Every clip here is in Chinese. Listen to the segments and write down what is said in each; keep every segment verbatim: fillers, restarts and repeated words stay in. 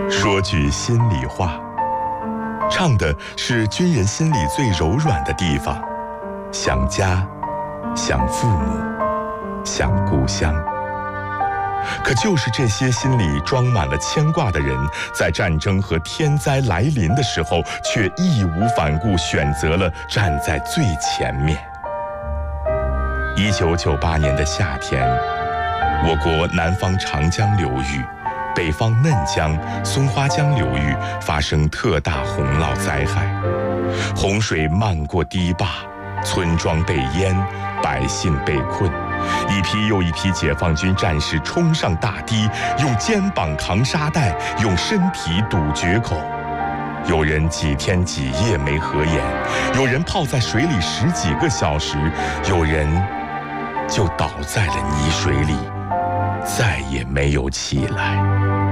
说句心里话，唱的是军人心里最柔软的地方，想家，想父母，想故乡。可就是这些心里装满了牵挂的人，在战争和天灾来临的时候，却义无反顾选择了站在最前面。一九九八年的夏天，我国南方长江流域、北方嫩江、松花江流域发生特大洪涝灾害，洪水漫过堤坝，村庄被淹，百姓被困。一批又一批解放军战士冲上大堤，用肩膀扛沙袋，用身体堵决口。有人几天几夜没合眼，有人泡在水里十几个小时，有人就倒在了泥水里，再也没有起来。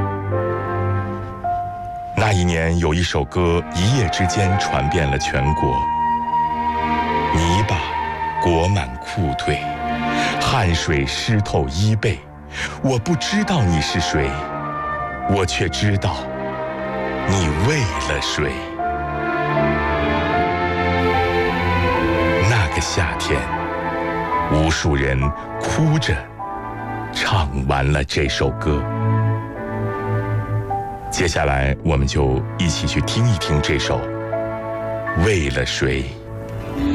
那一年有一首歌一夜之间传遍了全国，泥巴裹满裤腿，汗水湿透衣背，我不知道你是谁，我却知道你为了谁。那个夏天，无数人哭着唱完了这首歌。接下来我们就一起去听一听这首《为了谁》。